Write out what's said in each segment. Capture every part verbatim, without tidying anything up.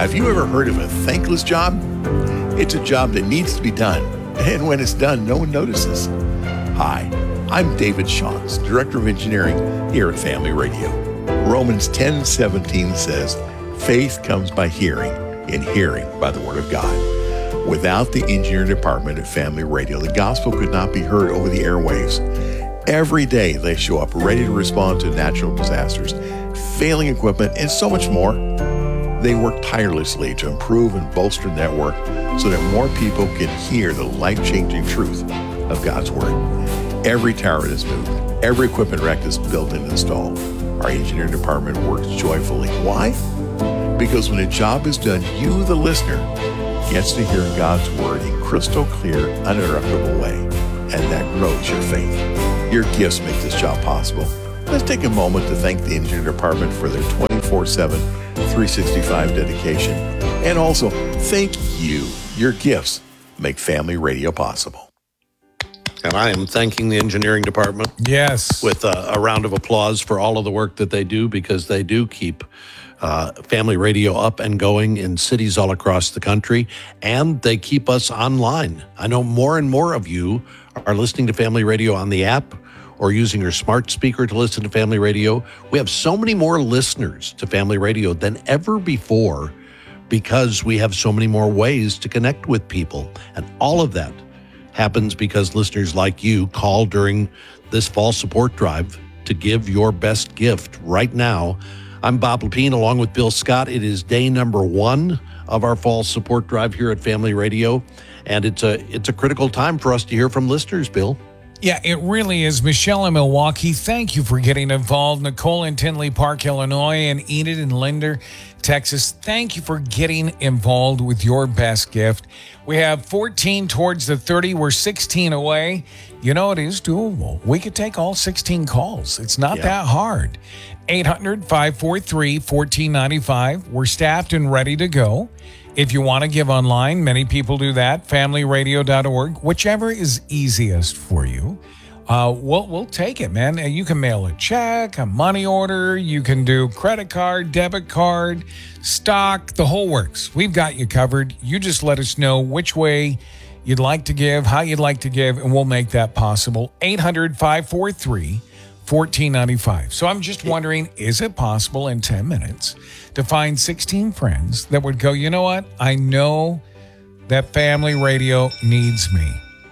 have you ever heard of a thankless job? It's a job that needs to be done, and when it's done, no one notices. Hi, I'm David Shawns, Director of Engineering here at Family Radio. Romans ten seventeen says, faith comes by hearing, and hearing by the Word of God. Without the engineering department at Family Radio, the gospel could not be heard over the airwaves. Every day they show up ready to respond to natural disasters, failing equipment, and so much more. They work tirelessly to improve and bolster the network so that more people can hear the life-changing truth of God's Word. Every tower is moved, every equipment rack is built and installed. Our engineering department works joyfully. Why? Because when a job is done, you, the listener, gets to hear God's Word in crystal clear, uninterruptible way, and that grows your faith. Your gifts make this job possible. Let's take a moment to thank the engineering department for their twenty-four seven, three sixty-five dedication. And also, thank you. Your gifts make Family Radio possible. And I am thanking the engineering department. Yes. With a, a round of applause for all of the work that they do, because they do keep uh, Family Radio up and going in cities all across the country, and they keep us online. I know more and more of you are listening to Family Radio on the app or using your smart speaker to listen to Family Radio. We have so many more listeners to Family Radio than ever before because we have so many more ways to connect with people. And all of that happens because listeners like you call during this fall support drive to give your best gift right now. I'm Bob Lepine along with Bill Scott. It is day number one of our fall support drive here at Family Radio. And it's a it's a critical time for us to hear from listeners, Bill. Yeah, it really is. Michelle in Milwaukee, thank you for getting involved. Nicole in Tinley Park, Illinois, and Enid in Linder, Texas, thank you for getting involved with your best gift. We have fourteen towards the thirty. We're sixteen away. You know, it is doable. We could take all sixteen calls. It's not yeah. that hard. eight hundred, five four three, one four nine five. We're staffed and ready to go. If you want to give online, many people do that, family radio dot org, whichever is easiest for you. Uh, we'll, we'll take it, man. You can mail a check, a money order. You can do credit card, debit card, stock, the whole works. We've got you covered. You just let us know which way you'd like to give, how you'd like to give, and we'll make that possible. eight hundred, five four three, one four nine five. So I'm just wondering, is it possible in ten minutes to find sixteen friends that would go, you know what? I know that Family Radio needs me.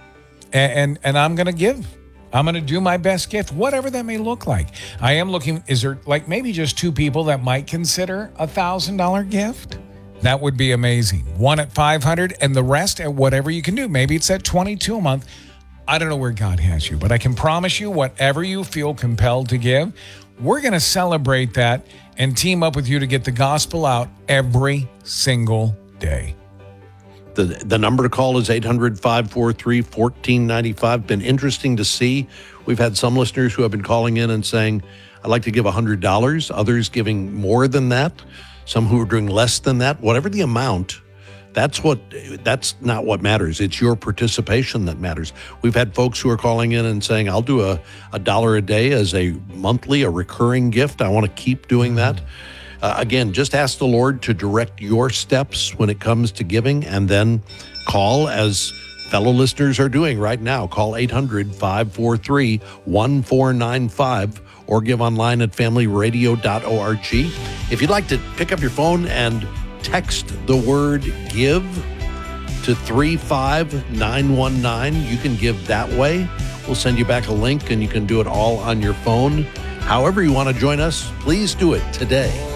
And and, and I'm going to give. I'm going to do my best gift, whatever that may look like. I am looking, is there like maybe just two people that might consider a one thousand dollars gift? That would be amazing. One at five hundred and the rest at whatever you can do. Maybe it's at twenty-two a month. I don't know where God has you, but I can promise you whatever you feel compelled to give, we're going to celebrate that and team up with you to get the gospel out every single day. The the number to call is eight hundred, five four three, one four nine five. Been interesting to see. We've had some listeners who have been calling in and saying, I'd like to give one hundred dollars. Others giving more than that. Some who are doing less than that. Whatever the amount, that's what that's not what matters. It's your participation that matters. We've had folks who are calling in and saying, I'll do a, a dollar a day as a monthly, a recurring gift. I want to keep doing that. Uh, again, just ask the Lord to direct your steps when it comes to giving, and then call, as fellow listeners are doing right now. Call eight hundred, five four three, one four nine five or give online at family radio dot org. If you'd like to pick up your phone and text the word give to three five nine one nine, you can give that way. We'll send you back a link and you can do it all on your phone. However you want to join us, please do it today.